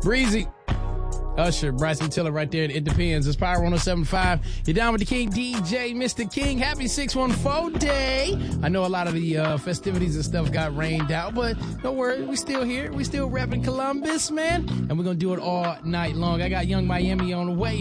Breezy. Usher, Bryson Tiller right there. It depends. It's Power 107.5. You're down with the King DJ, Mr. King. Happy 614 day. I know a lot of the festivities and stuff got rained out, but don't worry. We still here. We still repping Columbus, man. And we're going to do it all night long. I got Young Miami on the way.